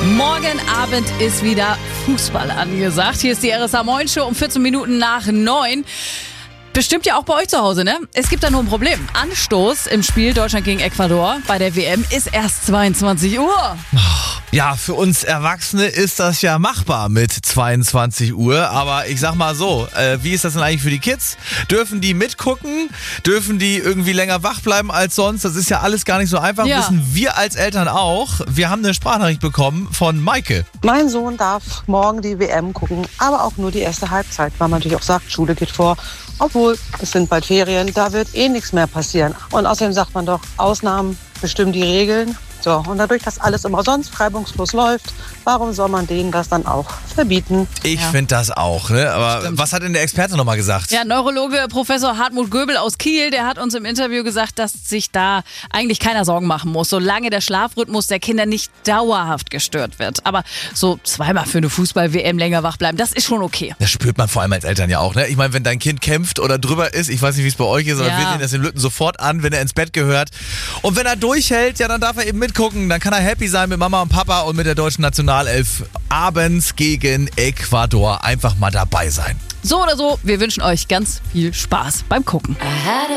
Morgen Abend ist wieder Fußball angesagt. Hier ist die RSA Moin Show um 14 Minuten nach 9. Bestimmt ja auch bei euch zu Hause, ne? Es gibt da nur ein Problem. Anstoß im Spiel Deutschland gegen Ecuador bei der WM ist erst 22 Uhr. Ja, für uns Erwachsene ist das ja machbar mit 22 Uhr. Aber ich sag mal so, wie ist das denn eigentlich für die Kids? Dürfen die mitgucken? Dürfen die irgendwie länger wach bleiben als sonst? Das ist ja alles gar nicht so einfach. Ja. Wissen wir als Eltern auch. Wir haben eine Sprachnachricht bekommen von Maike. Mein Sohn darf morgen die WM gucken, aber auch nur die erste Halbzeit, weil man natürlich auch sagt, Schule geht vor. Obwohl, es sind bald Ferien, da wird eh nichts mehr passieren. Und außerdem sagt man doch, Ausnahmen bestimmen die Regeln. So, und dadurch, dass alles immer sonst reibungslos läuft, warum soll man denen das dann auch verbieten? Ich finde das auch, ne? Aber Stimmt. was hat denn der Experte nochmal gesagt? Ja, Neurologe Professor Hartmut Göbel aus Kiel, der hat uns im Interview gesagt, dass sich da eigentlich keiner Sorgen machen muss, solange der Schlafrhythmus der Kinder nicht dauerhaft gestört wird. Aber so zweimal für eine Fußball-WM länger wach bleiben, das ist schon okay. Das spürt man vor allem als Eltern ja auch, ne? Ich meine, wenn dein Kind kämpft oder drüber ist, ich weiß nicht, wie es bei euch ist, aber Ja. wir sehen das den Lütten sofort an, wenn er ins Bett gehört. Und wenn er durchhält, ja, dann darf er eben mitgucken. Dann kann er happy sein mit Mama und Papa und mit der deutschen Nationalelf abends gegen Ecuador einfach mal dabei sein. So oder so, wir wünschen euch ganz viel Spaß beim Gucken.